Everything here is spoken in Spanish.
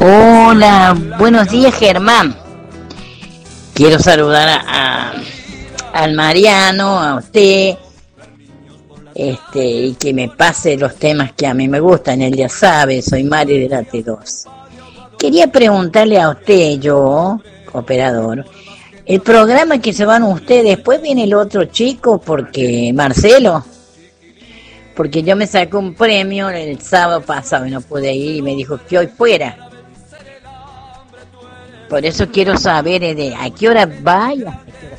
Hola, buenos días Germán. Quiero saludar al Mariano, a usted, y que me pase los temas que a mí me gustan. Él ya sabe, soy Mari de la T2. Quería preguntarle a usted, yo, operador, el programa que se van ustedes, después viene el otro chico, porque Marcelo, porque yo me saqué un premio el sábado pasado y no pude ir y me dijo que hoy fuera. Por eso quiero saber de a qué hora vaya.